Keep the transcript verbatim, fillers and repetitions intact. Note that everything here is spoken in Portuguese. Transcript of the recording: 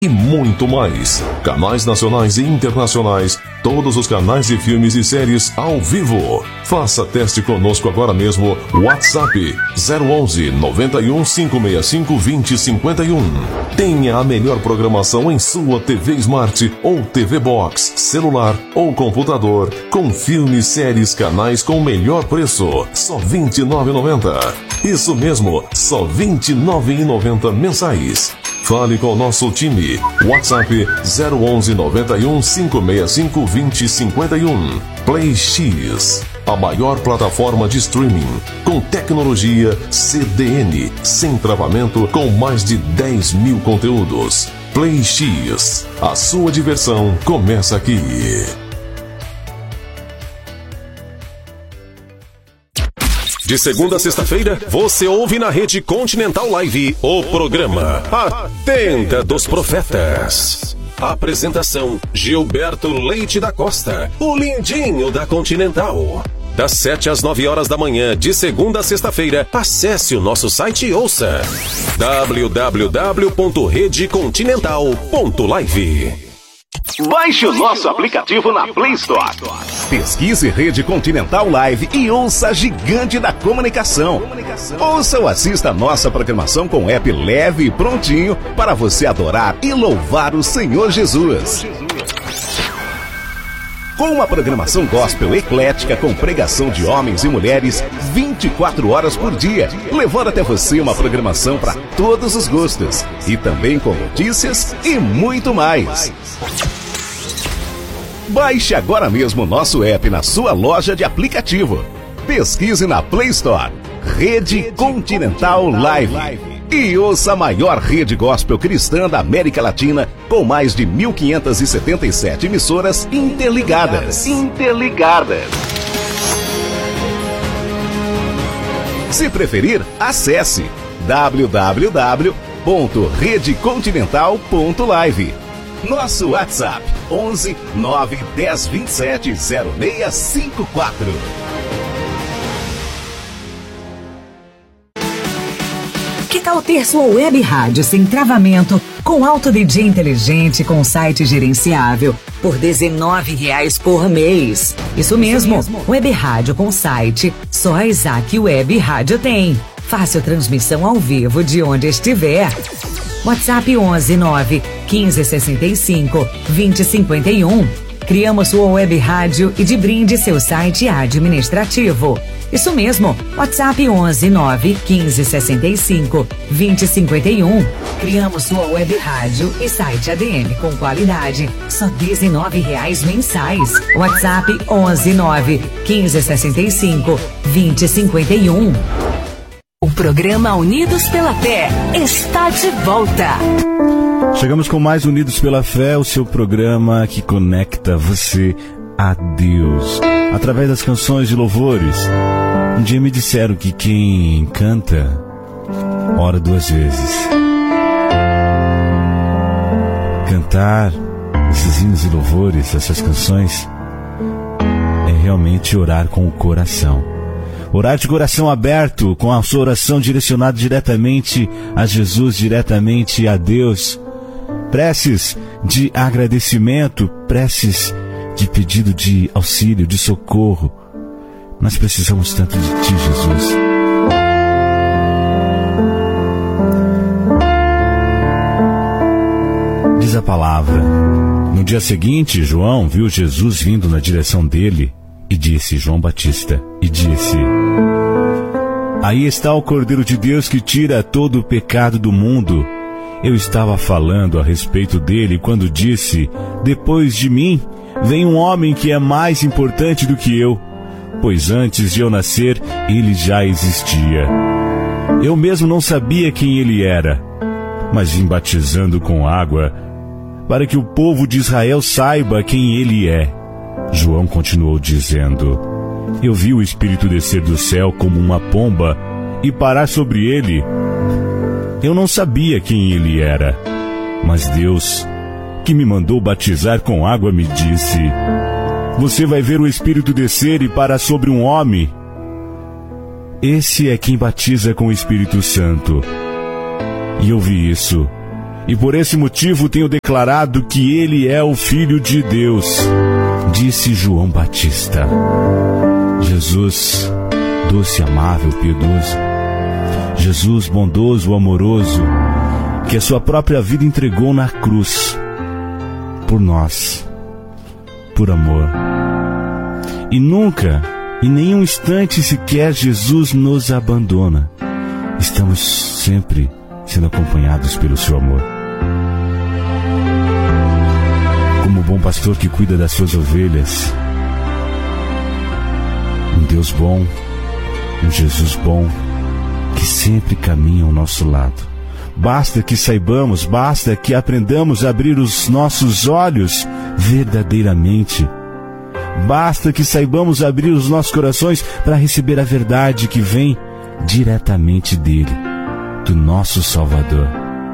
e muito mais. Canais nacionais e internacionais, todos os canais de filmes e séries ao vivo. Faça teste conosco agora mesmo. WhatsApp zero onze, noventa e um, cinco seis cinco, vinte, cinquenta e um. Tenha a melhor programação em sua T V Smart ou T V Box, celular ou computador, com filmes, séries, canais com o melhor preço, só vinte e nove reais e noventa centavos. Isso mesmo, só vinte e nove reais e noventa centavos mensais. Fale com o nosso time. WhatsApp zero onze, noventa e um, cinco seis cinco, vinte, cinquenta e um. Play X, a maior plataforma de streaming, com tecnologia C D N, sem travamento, com mais de dez mil conteúdos. Play X, a sua diversão começa aqui. De segunda a sexta-feira, você ouve na Rede Continental Live o programa A Tenda dos Profetas. Apresentação: Gilberto Leite da Costa, o lindinho da Continental. Das sete às nove horas da manhã, de segunda a sexta-feira, acesse o nosso site e ouça w w w ponto rede continental ponto live. Baixe o nosso aplicativo na Play Store. Pesquise Rede Continental Live e ouça a gigante da comunicação. Ouça ou assista a nossa programação com app leve e prontinho para você adorar e louvar o Senhor Jesus. Com uma programação gospel eclética com pregação de homens e mulheres vinte e quatro horas por dia, levando até você uma programação para todos os gostos e também com notícias e muito mais. Baixe agora mesmo o nosso app na sua loja de aplicativo. Pesquise na Play Store Rede Continental Live e ouça a maior rede gospel cristã da América Latina, com mais de mil quinhentas e setenta e sete emissoras interligadas. Interligadas. Se preferir, acesse w w w ponto rede continental ponto live. Nosso WhatsApp onze, nove, dez, vinte e sete, zero seis cinco quatro. Que tal ter sua web rádio sem travamento, com alto D J inteligente, com site gerenciável, por dezenove reais por mês? Isso mesmo, web rádio com site, só a Isaac Web Rádio tem. Fácil transmissão ao vivo de onde estiver. WhatsApp onze, nove, quinze, sessenta e cinco, vinte, cinquenta e um. Criamos sua web rádio e de brinde seu site administrativo. Isso mesmo, WhatsApp onze, nove, quinze, sessenta e cinco, vinte, cinquenta e um. Criamos sua web rádio e site A D M com qualidade, só dezenove reais mensais. WhatsApp onze, nove, quinze, sessenta e cinco, vinte, cinquenta e um. O programa Unidos pela Fé está de volta. Chegamos com mais Unidos pela Fé, o seu programa que conecta você a Deus através das canções de louvores. Um dia me disseram que quem canta ora duas vezes. Cantar esses hinos e louvores, essas canções, é realmente orar com o coração. Orar de coração aberto, com a sua oração direcionada diretamente a Jesus, diretamente a Deus. Preces de agradecimento, preces de pedido de auxílio, de socorro. Nós precisamos tanto de Ti, Jesus. Diz a palavra: no dia seguinte, João viu Jesus vindo na direção dele e disse, João Batista, e disse: aí está o Cordeiro de Deus que tira todo o pecado do mundo. Eu estava falando a respeito dele quando disse, depois de mim vem um homem que é mais importante do que eu, pois antes de eu nascer ele já existia. Eu mesmo não sabia quem ele era, mas vim batizando com água para que o povo de Israel saiba quem ele é. João continuou dizendo, eu vi o Espírito descer do céu como uma pomba e parar sobre ele. Eu não sabia quem ele era, mas Deus, que me mandou batizar com água, me disse, você vai ver o Espírito descer e parar sobre um homem. Esse é quem batiza com o Espírito Santo. E eu vi isso, e por esse motivo tenho declarado que ele é o Filho de Deus, disse João Batista. Jesus, doce, amável, piedoso, Jesus bondoso, amoroso, que a sua própria vida entregou na cruz por nós, por amor. E nunca, em nenhum instante sequer, Jesus nos abandona. Estamos sempre sendo acompanhados pelo seu amor. Como bom pastor que cuida das suas ovelhas, um Deus bom, um Jesus bom, que sempre caminha ao nosso lado. Basta que saibamos, basta que aprendamos a abrir os nossos olhos verdadeiramente. Basta que saibamos abrir os nossos corações para receber a verdade que vem diretamente dele, do nosso Salvador.